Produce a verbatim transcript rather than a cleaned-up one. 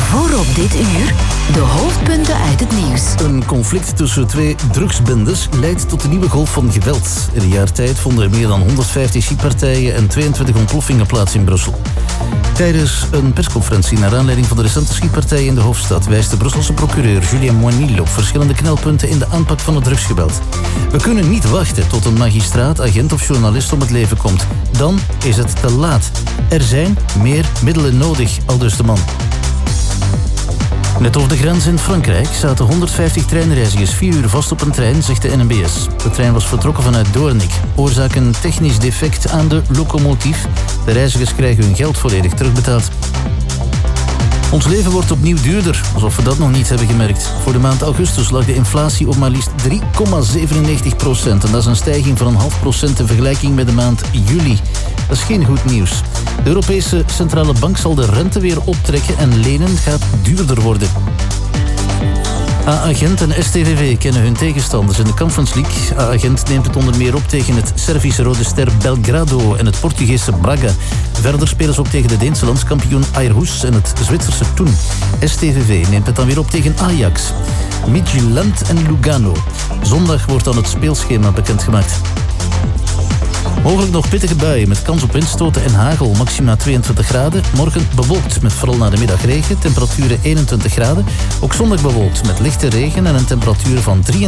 Voorop dit uur, de hoofdpunten uit het nieuws. Een conflict tussen twee drugsbendes leidt tot een nieuwe golf van geweld. In een jaar tijd vonden er meer dan honderdvijftig schietpartijen en tweeëntwintig ontploffingen plaats in Brussel. Tijdens een persconferentie naar aanleiding van de recente schietpartijen in de hoofdstad wijst de Brusselse procureur Julien Moinil op verschillende knelpunten in de aanpak van het drugsgeweld. We kunnen niet wachten tot een magistraat, agent of journalist om het leven komt. Dan is het te laat. Er zijn meer middelen nodig, aldus de man. Net over de grens in Frankrijk zaten honderdvijftig treinreizigers vier uur vast op een trein, zegt de N M B S. De trein was vertrokken vanuit Doornik. Oorzaak een technisch defect aan de locomotief. De reizigers krijgen hun geld volledig terugbetaald. Ons leven wordt opnieuw duurder, alsof we dat nog niet hebben gemerkt. Voor de maand augustus lag de inflatie op maar liefst drie komma zevenennegentig procent. En dat is een stijging van een half procent in vergelijking met de maand juli. Dat is geen goed nieuws. De Europese Centrale Bank zal de rente weer optrekken en lenen gaat duurder worden. A-Agent en S T V V kennen hun tegenstanders in de Conference League. A-Agent neemt het onder meer op tegen het Servische Rode Ster Belgrado en het Portugese Braga. Verder spelen ze ook tegen de Deense landskampioen Aarhus en het Zwitserse Thun. S T V V neemt het dan weer op tegen Ajax, Midtjylland en Lugano. Zondag wordt dan het speelschema bekendgemaakt. Mogelijk nog pittige buien met kans op windstoten en hagel, maxima tweeëntwintig graden. Morgen bewolkt met vooral na de middag regen, temperaturen eenentwintig graden. Ook zondag bewolkt met lichte regen en een temperatuur van drieëntwintig